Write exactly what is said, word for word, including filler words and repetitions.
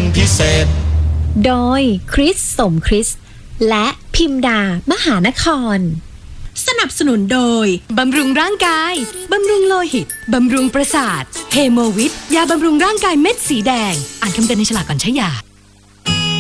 พิเศษโดยคริสสมคริสและพิมดามหานครสนับสนุนโดยบำรุงร่างกายบำรุงโลหิตบำรุงประสาทเฮโมวิทยาบำรุงร่างกายเม็ดสีแดงอ่านคำเตือนในฉลากก่อนใช้ยา